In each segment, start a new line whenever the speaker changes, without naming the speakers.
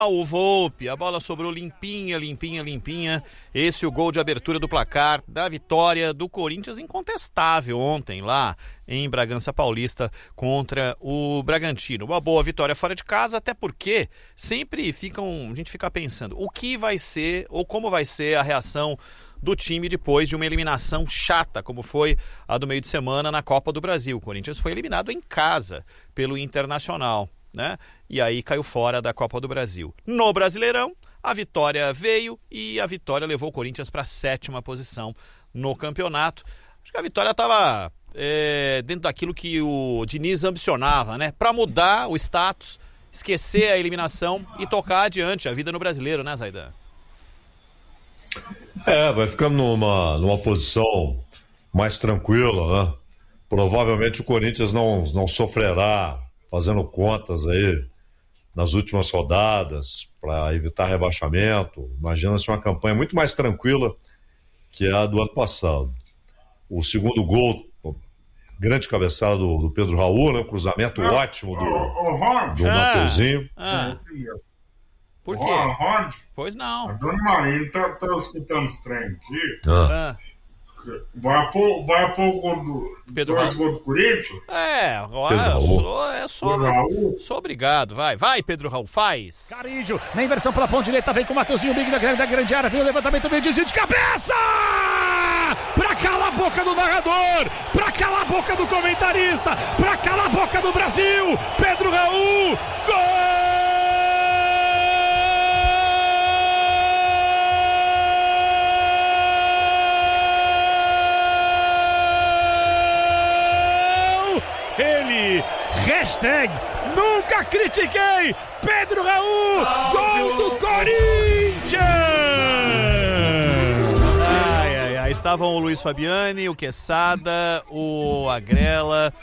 O Volpi, a bola sobrou limpinha, limpinha, limpinha. Esse é o gol de abertura do placar da vitória do Corinthians, incontestável ontem lá em Bragança Paulista contra o Bragantino. Uma boa vitória fora de casa, até porque sempre a gente fica pensando o que vai ser ou como vai ser a reação do time depois de uma eliminação chata, como foi a do meio de semana na Copa do Brasil. O Corinthians foi eliminado em casa pelo Internacional, né? E aí caiu fora da Copa do Brasil. No Brasileirão, a vitória veio e a vitória levou o Corinthians para a 7ª posição no campeonato. Acho que a vitória estava dentro daquilo que o Diniz ambicionava, né? Para mudar o status, esquecer a eliminação e tocar adiante a vida no Brasileiro, né, Zaidan?
Vai ficando numa posição mais tranquila, né? Provavelmente o Corinthians não sofrerá fazendo contas aí nas últimas rodadas para evitar rebaixamento. Imagina-se uma campanha muito mais tranquila que a do ano passado. O segundo gol, grande cabeçada do Pedro Raul, né? Cruzamento ótimo do Mateuzinho.
Por quê? Pois não.
A Dona Marina tá escutando os trem aqui. Vai pôr o gol do Corinthians?
Sou obrigado. Vai, Pedro Raul, faz.
Carígio, na inversão pela ponta direita, vem com o Mateuzinho, big da grande área, vem o levantamento, vem o desvio de cabeça! Pra calar a boca do narrador, pra calar a boca do comentarista, pra calar a boca do Brasil, Pedro Raul, gol! Hashtag nunca critiquei Pedro Raul, gol do Corinthians!
Estavam o Luiz Fabiani, o Quesada, o Agrela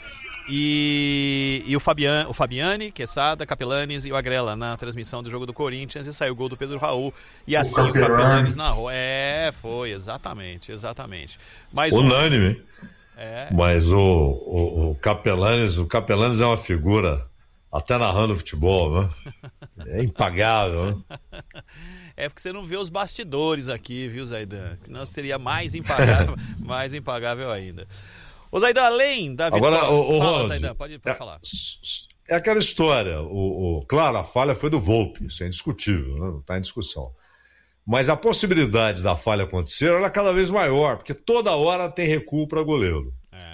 e o Fabiani, Quesada, Capelanes e o Agrela na transmissão do jogo do Corinthians, e saiu o gol do Pedro Raul e assim o Capelanes narrou. Foi, exatamente. Mas
unânime. Mas o Capelanes é uma figura, até narrando futebol, né? É impagável, né?
Porque você não vê os bastidores aqui, viu, Zaidan? Senão seria mais impagável ainda. Ô, Zaidan, além da vitória...
Agora,
fala, Zaidan, pode falar.
É aquela história, claro, a falha foi do Volpi, isso é indiscutível, né? Não está em discussão. Mas a possibilidade da falha acontecer era cada vez maior, porque toda hora tem recuo para goleiro.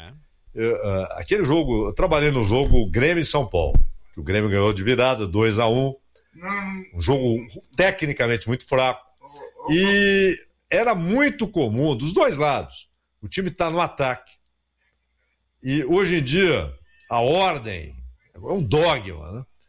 Aquele jogo, eu trabalhei no jogo Grêmio e São Paulo, que o Grêmio ganhou de virada, 2-1, um jogo tecnicamente muito fraco, e era muito comum, dos dois lados, o time está no ataque. E hoje em dia, a ordem é um dogma,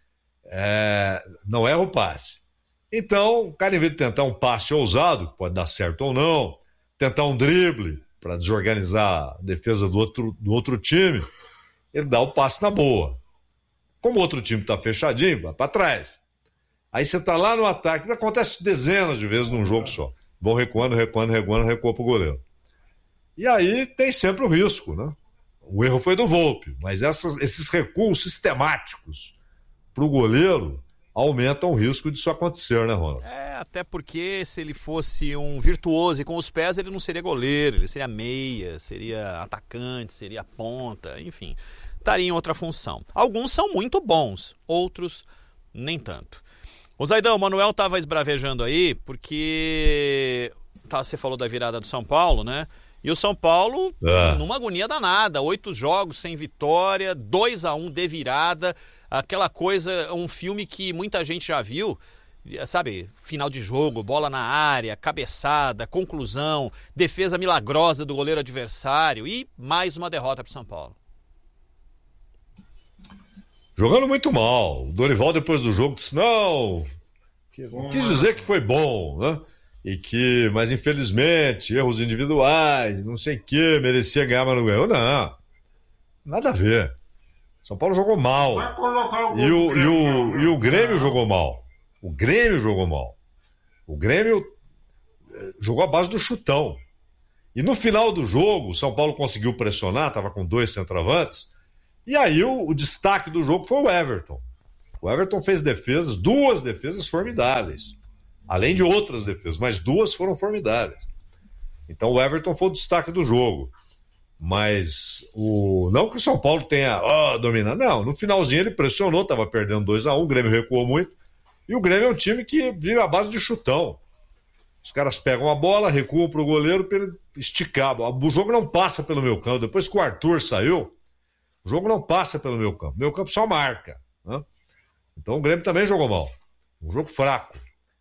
né? Não erra o passe. Então, o cara, em vez de tentar um passe ousado, que pode dar certo ou não, tentar um drible para desorganizar a defesa do outro time, ele dá o passe na boa. Como o outro time está fechadinho, vai para trás. Aí você está lá no ataque, acontece dezenas de vezes num jogo só. Vão recuando, recua para o goleiro. E aí tem sempre o risco, né? O erro foi do Volpi, mas esses recuos sistemáticos para o goleiro aumentam o risco disso acontecer, né, Ronald?
Até porque se ele fosse um virtuoso e com os pés, ele não seria goleiro, ele seria meia, seria atacante, seria ponta, enfim, estaria em outra função. Alguns são muito bons, outros nem tanto. O Zaidan, o Manuel estava esbravejando aí, porque você falou da virada do São Paulo, né? E o São Paulo, numa agonia danada, 8 jogos sem vitória, 2-1 de virada, aquela coisa, um filme que muita gente já viu, sabe, final de jogo, bola na área, cabeçada, conclusão, defesa milagrosa do goleiro adversário e mais uma derrota para o São Paulo.
Jogando muito mal. O Dorival, depois do jogo, disse, não quis dizer que foi bom, né? Mas infelizmente, erros individuais, não sei o que, merecia ganhar, mas não ganhou. Não, nada a ver. São Paulo jogou mal. E o Grêmio jogou mal. O Grêmio jogou à base do chutão. E no final do jogo, o São Paulo conseguiu pressionar, estava com 2 centroavantes, e aí o destaque do jogo foi o Everton. O Everton fez duas defesas formidáveis. Além de outras defesas, mas duas foram formidáveis. Então o Everton foi o destaque do jogo. Mas não que o São Paulo tenha dominado. Não, no finalzinho ele pressionou, estava perdendo 2-1, o Grêmio recuou muito. E o Grêmio é um time que vive à base de chutão. Os caras pegam a bola, recuam para o goleiro para ele esticar. O jogo não passa pelo meu campo. Depois que o Arthur saiu, o jogo não passa pelo meu campo. Meu campo só marca, né? Então o Grêmio também jogou mal. Um jogo fraco.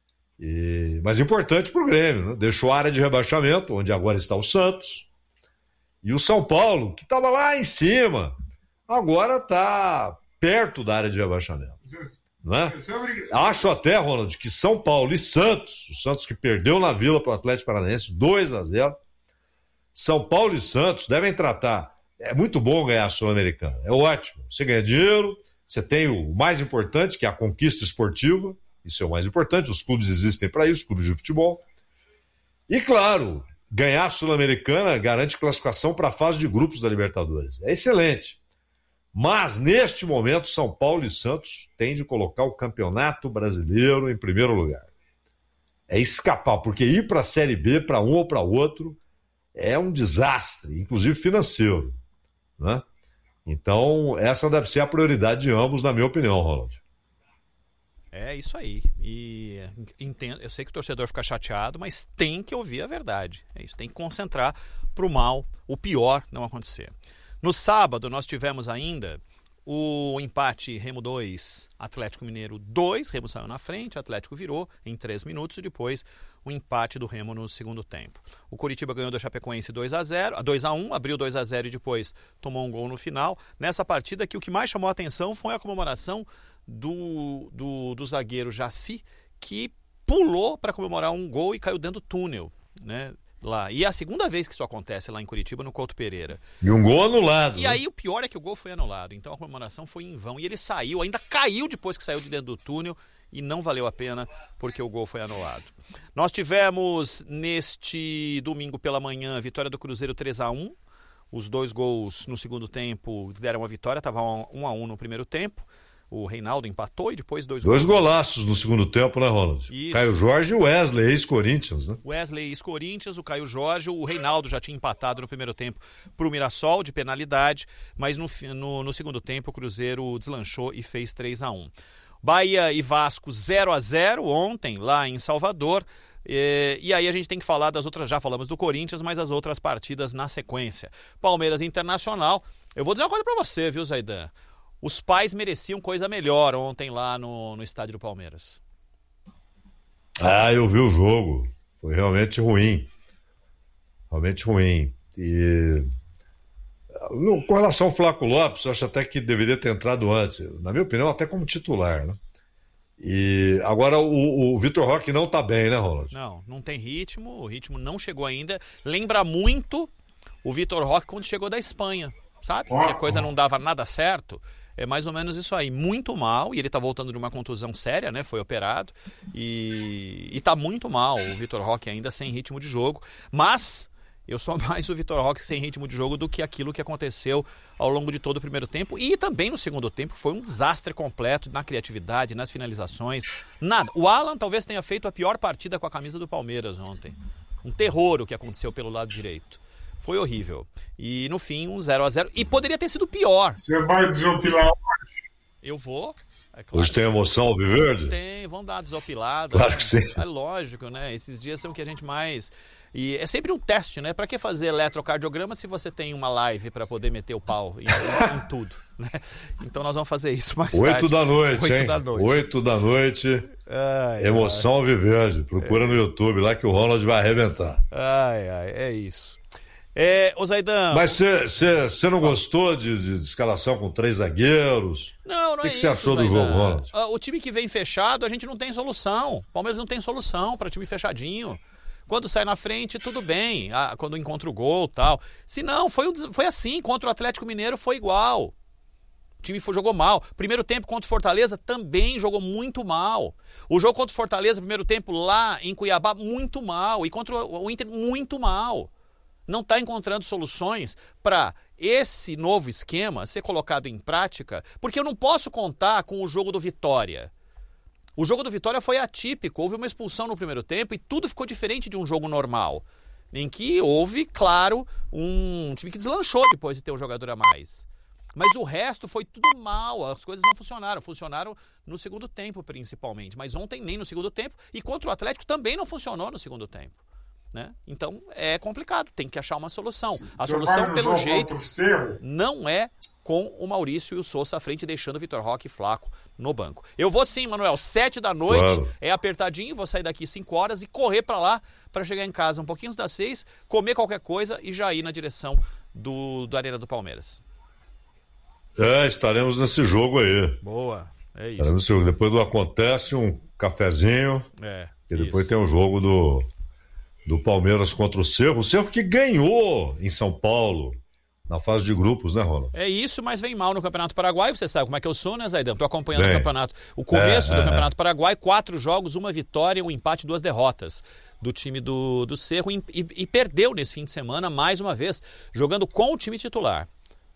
Mas importante para o Grêmio, né? Deixou a área de rebaixamento, onde agora está o Santos. E o São Paulo, que estava lá em cima, agora está perto da área de rebaixamento. Né? Acho até, Ronald, que São Paulo e Santos, o Santos que perdeu na Vila para o Atlético Paranaense 2-0, São Paulo e Santos devem tratar. É muito bom ganhar a Sul-Americana, é ótimo. Você ganha dinheiro, você tem o mais importante, que é a conquista esportiva, isso é o mais importante, os clubes existem para isso, os clubes de futebol. E claro, ganhar a Sul-Americana garante classificação para a fase de grupos da Libertadores. É excelente. Mas, neste momento, São Paulo e Santos têm de colocar o Campeonato Brasileiro em primeiro lugar. É escapar, porque ir para a Série B, para um ou para outro, é um desastre, inclusive financeiro, né? Então, essa deve ser a prioridade de ambos, na minha opinião, Ronald.
É isso aí. E entendo, eu sei que o torcedor fica chateado, mas tem que ouvir a verdade. É isso, tem que concentrar para o mal, o pior não acontecer. No sábado, nós tivemos ainda o empate Remo 2, Atlético Mineiro 2. Remo saiu na frente, Atlético virou em 3 minutos e depois o empate do Remo no segundo tempo. O Coritiba ganhou da Chapecoense 2-1, abriu 2-0 e depois tomou um gol no final. Nessa partida que o que mais chamou a atenção foi a comemoração do zagueiro Jaci, que pulou para comemorar um gol e caiu dentro do túnel, né? Lá. E é a segunda vez que isso acontece lá em Curitiba, no Couto Pereira.
E um gol anulado.
E aí o pior é que o gol foi anulado. Então a comemoração foi em vão. E ele saiu, ainda caiu depois que saiu de dentro do túnel. E não valeu a pena porque o gol foi anulado. Nós tivemos neste domingo pela manhã a vitória do Cruzeiro 3-1. Os 2 gols no segundo tempo deram a vitória. Estava 1-1 no primeiro tempo. O Reinaldo empatou e depois 2 gols.
2 golaços no segundo tempo, né, Ronald?
Isso.
Caio Jorge e o Wesley, ex-Corinthians, né?
Wesley, ex-Corinthians, o Caio Jorge, o Reinaldo já tinha empatado no primeiro tempo para o Mirassol, de penalidade, mas no segundo tempo o Cruzeiro deslanchou e fez 3-1. Bahia e Vasco 0-0 ontem, lá em Salvador. E aí a gente tem que falar das outras, já falamos do Corinthians, mas as outras partidas na sequência. Palmeiras Internacional. Eu vou dizer uma coisa para você, viu, Zaidan? Os pais mereciam coisa melhor ontem lá no estádio do Palmeiras.
Eu vi o jogo. Foi realmente ruim. Realmente ruim. E com relação ao Flaco Lopes, eu acho até que deveria ter entrado antes. Na minha opinião, até como titular, né? E agora o Vitor Roque não tá bem, né, Ronald?
Não tem ritmo. O ritmo não chegou ainda. Lembra muito o Vitor Roque quando chegou da Espanha, sabe? Que a coisa não dava nada certo. É mais ou menos isso aí, muito mal, e ele tá voltando de uma contusão séria, né, foi operado, e tá muito mal o Vitor Roque ainda sem ritmo de jogo, mas eu sou mais o Vitor Roque sem ritmo de jogo do que aquilo que aconteceu ao longo de todo o primeiro tempo, e também no segundo tempo foi um desastre completo na criatividade, nas finalizações, nada. O Alan talvez tenha feito a pior partida com a camisa do Palmeiras ontem, um terror o que aconteceu pelo lado direito. Foi horrível. E no fim, um 0-0. E poderia ter sido pior.
Você vai desopilar hoje?
Eu vou. É claro.
Hoje tem emoção, Alviverde?
Tem, vão dar desopilada.
Claro
né?
que sim.
É lógico, né? Esses dias são o que a gente mais... E é sempre um teste, né? Pra que fazer eletrocardiograma se você tem uma live pra poder meter o pau em tudo, né? Então nós vamos fazer isso mais tarde.
8 da noite,
8
hein?
da noite.
8 da noite. Emoção Alviverde. Procura no YouTube lá que o Ronald vai arrebentar.
É isso. Ô Zaidan...
Mas você não gostou de escalação com 3 zagueiros?
Não
O que
é
você achou do jogo, Ronald?
O time que vem fechado, a gente não tem solução. O Palmeiras não tem solução para time fechadinho. Quando sai na frente, tudo bem. Quando encontra o gol e tal. Se não, foi assim. Contra o Atlético Mineiro foi igual. O time jogou mal. Primeiro tempo contra o Fortaleza também jogou muito mal. O jogo contra o Fortaleza, primeiro tempo lá em Cuiabá, muito mal. E contra o Inter, muito mal. Não está encontrando soluções para esse novo esquema ser colocado em prática, porque eu não posso contar com o jogo do Vitória. O jogo do Vitória foi atípico, houve uma expulsão no primeiro tempo e tudo ficou diferente de um jogo normal, em que houve, claro, um time que deslanchou depois de ter um jogador a mais. Mas o resto foi tudo mal, as coisas não funcionaram. Funcionaram no segundo tempo, principalmente. Mas ontem nem no segundo tempo. E contra o Atlético também não funcionou no segundo tempo. Né? Então é complicado, tem que achar uma solução. A solução, pelo jeito, não é com o Maurício e o Sousa à frente, deixando o Vitor Roque Flaco no banco. Eu vou sim, Manuel, 7 da noite, claro. É apertadinho, vou sair daqui 5 horas e correr para lá, para chegar em casa um pouquinho das 6, comer qualquer coisa e já ir na direção do Arena do Palmeiras.
Estaremos nesse jogo aí.
Boa, é isso.
Estaremos nesse jogo. Depois do acontece um cafezinho, e depois tem o jogo do Palmeiras contra o Cerro. O Cerro que ganhou em São Paulo na fase de grupos, né, Ronald?
É isso, mas vem mal no Campeonato Paraguai. Você sabe como é que eu sou, né, Zaidan? Estou acompanhando o campeonato. O começo do Campeonato Paraguai, 4 jogos, 1 vitória, 1 empate, 2 derrotas do time do Cerro. E perdeu nesse fim de semana, mais uma vez, jogando com o time titular.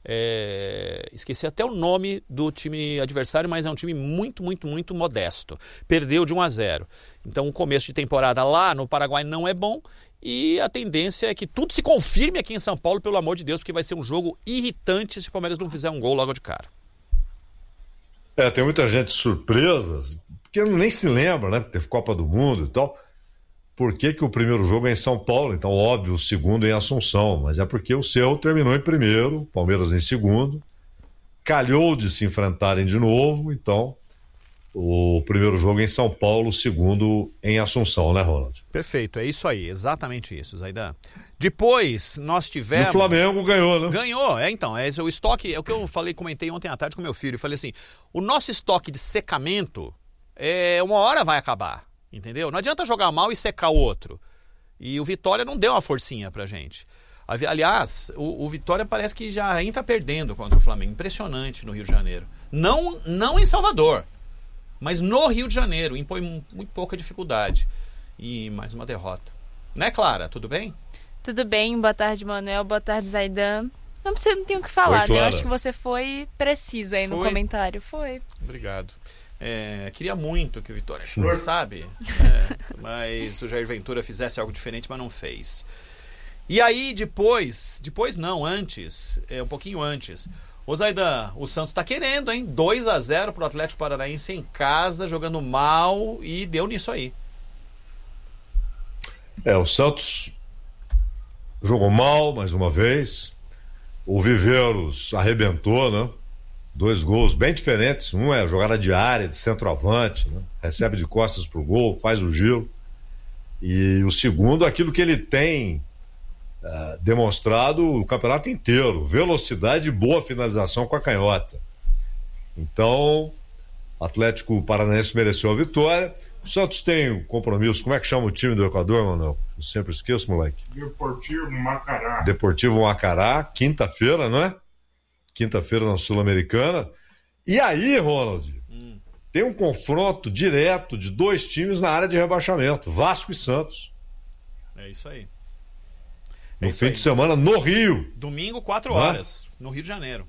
Esqueci até o nome do time adversário, mas é um time muito, muito, muito modesto. Perdeu de 1-0. Então o começo de temporada lá no Paraguai não é bom e a tendência é que tudo se confirme aqui em São Paulo, pelo amor de Deus, porque vai ser um jogo irritante se o Palmeiras não fizer um gol logo de cara.
Tem muita gente surpresa, porque nem se lembra, né? Teve Copa do Mundo e tal. Por que o primeiro jogo é em São Paulo? Então, óbvio, o segundo é em Assunção. Mas é porque o Cerro terminou em primeiro, Palmeiras em segundo. Calhou de se enfrentarem de novo. Então, o primeiro jogo é em São Paulo, o segundo em Assunção, né, Ronald?
Perfeito, é isso aí, exatamente isso, Zaidan. Depois, nós tivemos...
O Flamengo ganhou, né?
Ganhou, então. O estoque, é o que eu comentei ontem à tarde com meu filho. Eu falei assim, o nosso estoque de secamento, uma hora vai acabar. Entendeu? Não adianta jogar mal e secar o outro. E o Vitória não deu uma forcinha pra gente. Aliás, o Vitória parece que já entra perdendo contra o Flamengo. Impressionante no Rio de Janeiro. Não em Salvador, mas no Rio de Janeiro. Impõe muito pouca dificuldade. E mais uma derrota. Né, Clara? Tudo bem?
Tudo bem. Boa tarde, Manuel. Boa tarde, Zaidan. Não tenho o que falar, né? Eu acho que você foi preciso aí no comentário. Foi.
Obrigado. Queria muito que o Vitória, sabe? Mas o Jair Ventura fizesse algo diferente, mas não fez. E aí depois não, antes, um pouquinho antes, ô Zaidan, o Santos tá querendo, hein? 2-0 pro Atlético Paranaense em casa, jogando mal, e deu nisso aí.
O Santos jogou mal mais uma vez, o Viveiros arrebentou, né? 2 gols bem diferentes. Um é jogada de área, de centroavante, né? Recebe de costas pro gol, faz o giro. E o segundo, aquilo que ele tem demonstrado o campeonato inteiro: velocidade e boa finalização com a canhota. Então, o Atlético Paranaense mereceu a vitória. O Santos tem um compromisso. Como é que chama o time do Equador, Manuel? Eu sempre esqueço, moleque.
Deportivo Macará.
Deportivo Macará, quinta-feira, não é? Quinta-feira na Sul-Americana. E aí, Ronald, tem um confronto direto de 2 times na área de rebaixamento, Vasco e Santos.
É isso aí.
No fim de semana, no Rio.
Domingo, 4 horas, no Rio de Janeiro.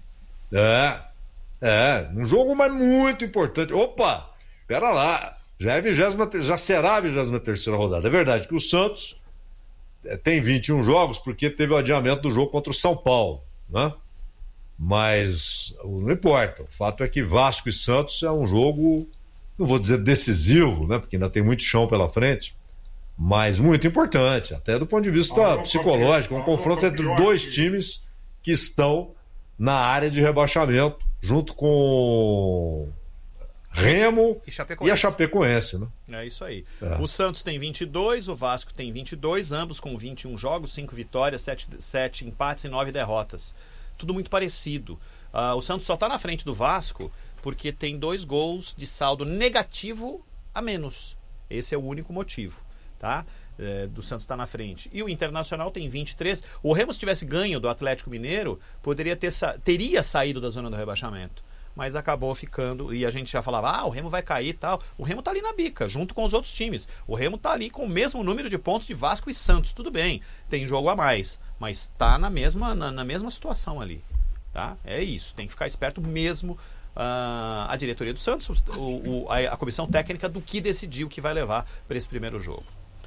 Um jogo mas muito importante. Opa, pera lá, já será a 23ª rodada. É verdade que o Santos tem 21 jogos porque teve o adiamento do jogo contra o São Paulo, né? Mas não importa, o fato é que Vasco e Santos é um jogo, não vou dizer decisivo, né, porque ainda tem muito chão pela frente, mas muito importante, até do ponto de vista psicológico. Um confronto entre 2 times que estão na área de rebaixamento, junto com Remo e a Chapecoense, né?
É isso aí. O Santos tem 22, o Vasco tem 22, ambos com 21 jogos, 5 vitórias, 7 empates e 9 derrotas. Tudo muito parecido. O Santos só está na frente do Vasco porque tem 2 gols de saldo negativo a menos. Esse é o único motivo, tá? Do Santos estar na frente. E o Internacional tem 23. O Remo, se tivesse ganho do Atlético Mineiro, teria saído da zona do rebaixamento. mas acabou ficando, e a gente já falava, o Remo vai cair e tal. O Remo tá ali na bica, junto com os outros times. O Remo tá ali com o mesmo número de pontos de Vasco e Santos, tudo bem, tem jogo a mais, mas tá na mesma situação ali, tá? É isso, tem que ficar esperto mesmo. A diretoria do Santos, a comissão técnica do que decidiu que vai levar para esse primeiro jogo.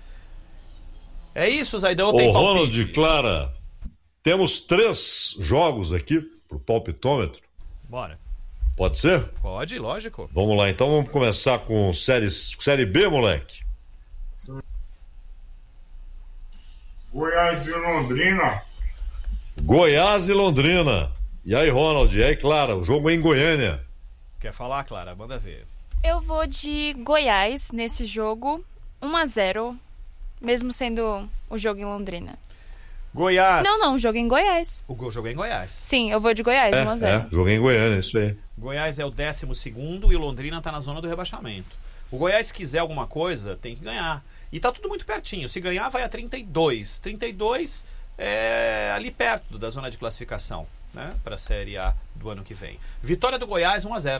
É isso, Zaidão.
Ô, Ronald, Clara, temos 3 jogos aqui pro palpitômetro.
Bora.
Pode ser?
Pode, lógico.
Vamos lá, então vamos começar com série B, moleque.
Goiás e Londrina.
Goiás e Londrina. E aí, Ronald, e aí, Clara, o jogo é em Goiânia.
Quer falar, Clara? Manda ver.
Eu vou de Goiás nesse jogo, 1-0, mesmo sendo o jogo em Londrina.
Goiás.
Não, o jogo é em Goiás.
O jogo é em Goiás.
Sim, eu vou de Goiás, 1-0.
Jogo é em Goiânia, isso aí.
Goiás é o 12º e o Londrina tá na zona do rebaixamento. O Goiás, se quiser alguma coisa, tem que ganhar. E tá tudo muito pertinho. Se ganhar, vai a 32. 32 é ali perto da zona de classificação, né, para a Série A do ano que vem. Vitória do Goiás, 1-0.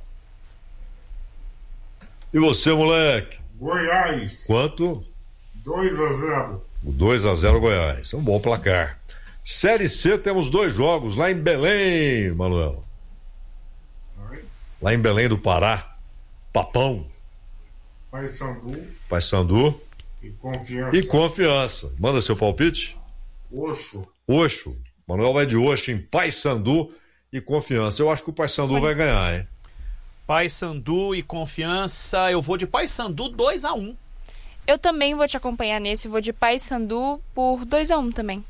E você, moleque?
Goiás.
Quanto?
2-0.
2-0 Goiás. É um bom placar. Série C, temos 2 jogos lá em Belém, Manuel. Lá em Belém do Pará. Papão. Paysandu. E Confiança. Manda seu palpite. Oxo. Manuel vai de Oxo em Paysandu e Confiança. Eu acho que o Paysandu vai ganhar, hein?
Paysandu e Confiança. Eu vou de Paysandu 2-1.
Eu também vou te acompanhar nesse. Vou de Paysandu por 2-1 também.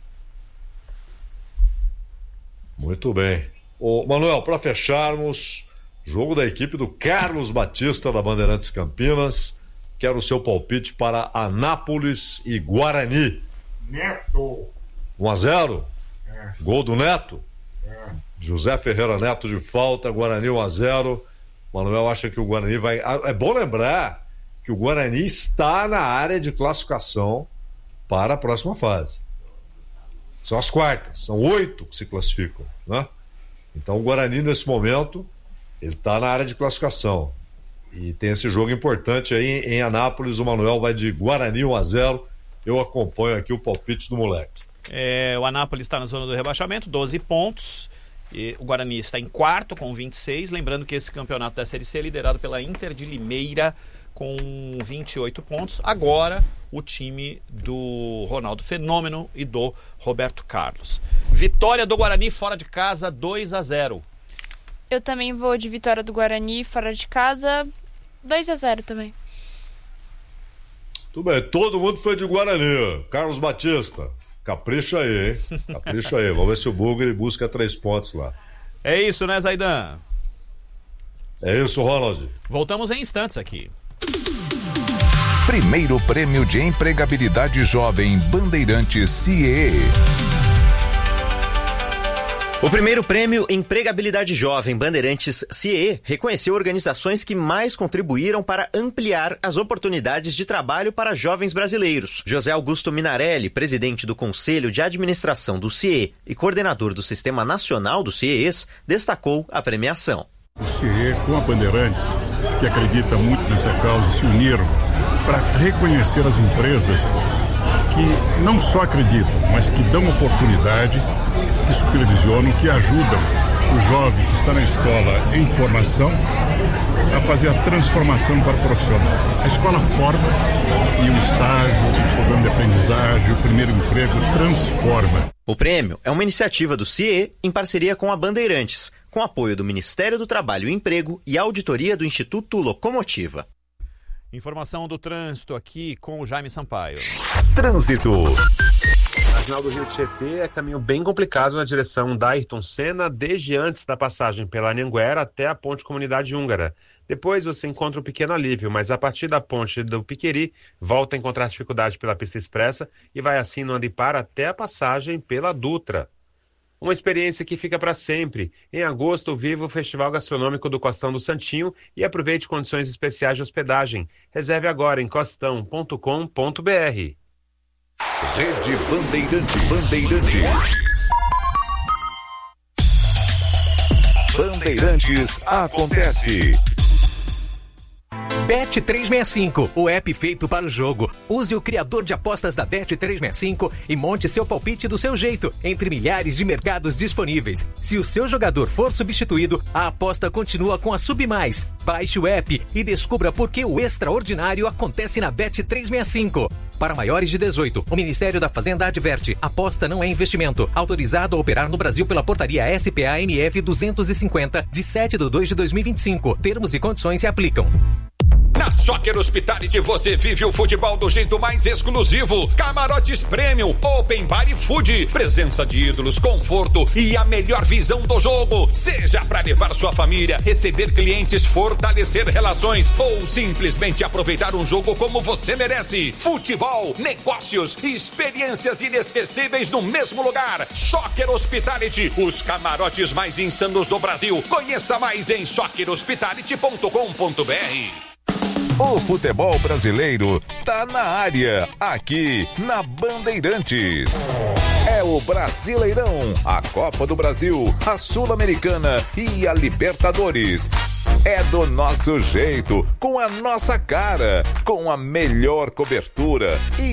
Muito bem. Ô, Manuel, para fecharmos, jogo da equipe do Carlos Batista da Bandeirantes Campinas. Quero o seu palpite para Anápolis e Guarani.
Neto.
1-0? Gol do Neto? José Ferreira Neto de falta, Guarani 1-0. Manuel acha que o Guarani vai... É bom lembrar que o Guarani está na área de classificação para a próxima fase. São as quartas, são 8 que se classificam, né? Então o Guarani nesse momento ele está na área de classificação e tem esse jogo importante aí em Anápolis. O Manuel vai de Guarani 1-0. Eu acompanho aqui o palpite do moleque.
O Anápolis está na zona do rebaixamento, 12 pontos. E o Guarani está em quarto com 26. Lembrando que esse campeonato da Série C é liderado pela Inter de Limeira com 28 pontos. Agora o time do Ronaldo Fenômeno e do Roberto Carlos. Vitória do Guarani fora de casa, 2-0.
Eu também vou de vitória do Guarani fora de casa, 2-0 também.
Tudo bem, todo mundo foi de Guarani. Carlos Batista, capricha aí, hein? Capricha aí. Vamos ver se o Bugre busca 3 pontos lá.
É isso, né, Zaidan?
É isso, Ronald.
Voltamos em instantes aqui.
Primeiro Prêmio de Empregabilidade Jovem Bandeirantes CIE.
O primeiro prêmio Empregabilidade Jovem Bandeirantes CIE reconheceu organizações que mais contribuíram para ampliar as oportunidades de trabalho para jovens brasileiros. José Augusto Minarelli, presidente do Conselho de Administração do CIE e coordenador do Sistema Nacional dos CIEs, destacou a premiação.
O CIE, com a Bandeirantes, que acredita muito nessa causa, se uniram para reconhecer as empresas que não só acreditam, mas que dão oportunidade, que supervisionam, que ajudam o jovem que está na escola em formação a fazer a transformação para o profissional. A escola forma e o estágio, o programa de aprendizagem, o primeiro emprego transforma.
O prêmio é uma iniciativa do CIE em parceria com a Bandeirantes, com apoio do Ministério do Trabalho e Emprego e auditoria do Instituto Locomotiva.
Informação do trânsito aqui com o Jaime Sampaio.
Trânsito.
A Marginal do Rio Tietê é caminho bem complicado na direção da Ayrton Senna, desde antes da passagem pela Anhanguera até a ponte Comunidade Húngara. Depois você encontra um pequeno alívio, mas a partir da ponte do Piqueri, volta a encontrar dificuldade pela pista expressa e vai assim no Andipar até a passagem pela Dutra. Uma experiência que fica para sempre. Em agosto, viva o Festival Gastronômico do Costão do Santinho e aproveite condições especiais de hospedagem. Reserve agora em costão.com.br.
Rede Bandeirantes. Bandeirantes acontece.
Bet365, o app feito para o jogo. Use o criador de apostas da Bet365 e monte seu palpite do seu jeito, entre milhares de mercados disponíveis. Se o seu jogador for substituído, a aposta continua com a Submais. Baixe o app e descubra por que o extraordinário acontece na Bet365. Para maiores de 18, o Ministério da Fazenda adverte: aposta não é investimento. Autorizado a operar no Brasil pela portaria SPA-MF 250, de 7/2/2025. Termos e condições se aplicam.
Na Soccer Hospitality você vive o futebol do jeito mais exclusivo. Camarotes Premium, Open Bar e Food. Presença de ídolos, conforto e a melhor visão do jogo. Seja para levar sua família, receber clientes, fortalecer relações ou simplesmente aproveitar um jogo como você merece. Futebol, negócios e experiências inesquecíveis no mesmo lugar. Soccer Hospitality, os camarotes mais insanos do Brasil. Conheça mais em soccerhospitality.com.br.
O futebol brasileiro tá na área, aqui na Bandeirantes. É o Brasileirão, a Copa do Brasil, a Sul-Americana e a Libertadores. É do nosso jeito, com a nossa cara, com a melhor cobertura e